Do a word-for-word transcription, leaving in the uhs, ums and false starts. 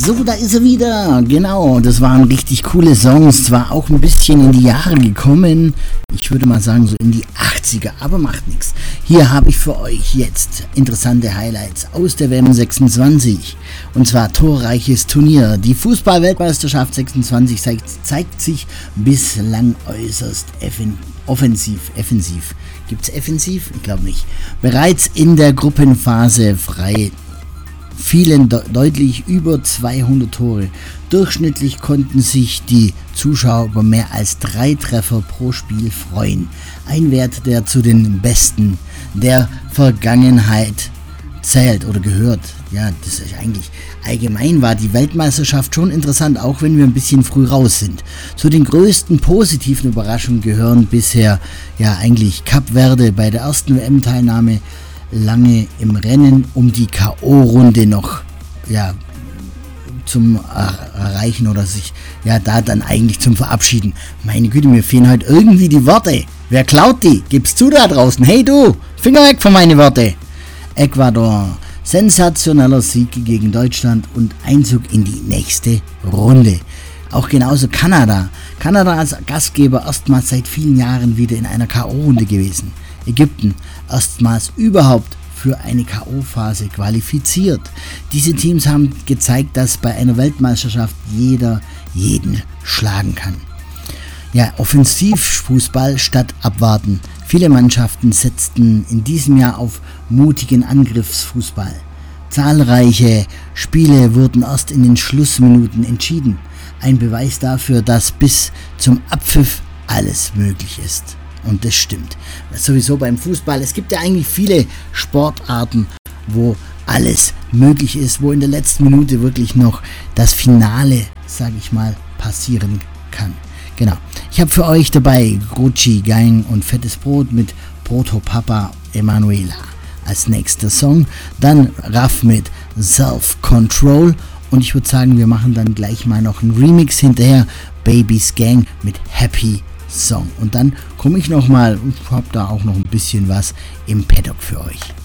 So, da ist er wieder. Genau, das waren richtig coole Songs. Zwar auch ein bisschen in die Jahre gekommen. Ich würde mal sagen, so in die achtziger, aber macht nichts. Hier habe ich für euch jetzt interessante Highlights aus der W M sechsundzwanzig. Und zwar torreiches Turnier. Die Fußball-Weltmeisterschaft sechsundzwanzig zeigt, zeigt sich bislang äußerst effen, offensiv. Offensiv. Gibt's offensiv? Ich glaube nicht. Bereits in der Gruppenphase frei. Fielen de- deutlich über zweihundert Tore. Durchschnittlich konnten sich die Zuschauer über mehr als drei Treffer pro Spiel freuen. Ein Wert, der zu den besten der Vergangenheit zählt oder gehört. Ja, das ist eigentlich allgemein war die Weltmeisterschaft schon interessant, auch wenn wir ein bisschen früh raus sind. Zu den größten positiven Überraschungen gehören bisher ja eigentlich Kap Verde bei der ersten W M-Teilnahme lange im Rennen um die K O-Runde noch ja, zum Erreichen oder sich ja da dann eigentlich zum Verabschieden. Meine Güte, mir fehlen heute irgendwie die Worte. Wer klaut die? Gib's zu da draußen. Hey du, Finger weg von meine Worte. Ecuador, sensationeller Sieg gegen Deutschland und Einzug in die nächste Runde. Auch genauso Kanada. Kanada als Gastgeber erstmals seit vielen Jahren wieder in einer K O-Runde gewesen. Ägypten erstmals überhaupt für eine K O-Phase qualifiziert. Diese Teams haben gezeigt, dass bei einer Weltmeisterschaft jeder jeden schlagen kann. Ja, Offensivfußball statt abwarten. Viele Mannschaften setzten in diesem Jahr auf mutigen Angriffsfußball. Zahlreiche Spiele wurden erst in den Schlussminuten entschieden. Ein Beweis dafür, dass bis zum Abpfiff alles möglich ist. Und das stimmt. Das sowieso beim Fußball. Es gibt ja eigentlich viele Sportarten, wo alles möglich ist, wo in der letzten Minute wirklich noch das Finale, sage ich mal, passieren kann. Genau. Ich habe für euch dabei Gucci Gang und Fettes Brot mit Proto Papa Emanuela als nächster Song. Dann Raff mit Self Control. Und ich würde sagen, wir machen dann gleich mal noch einen Remix hinterher. Baby's Gang mit Happy Song. Und dann komme ich nochmal und habe da auch noch ein bisschen was im Paddock für euch.